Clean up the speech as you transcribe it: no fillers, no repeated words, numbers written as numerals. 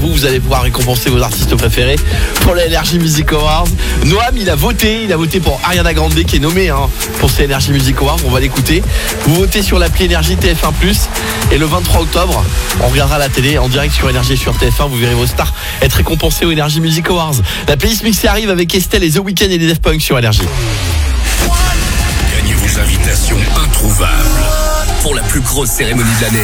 vous allez pouvoir récompenser vos artistes préférés pour les Energy Music Awards. Noam, il a voté pour Ariana Grande qui est nommée pour ces Energy Music Awards. On va l'écouter. Vous votez sur l'appli Énergie TF1+, et le 23 octobre, on regardera la télé en direct sur Énergie et sur TF1. Vous verrez vos stars être récompensés aux Energy Music Awards. La playlist mixée arrive avec Estelle et The Weeknd et les Daft Punk sur Énergie. Gagnez vos invitations introuvables pour la plus grosse cérémonie de l'année.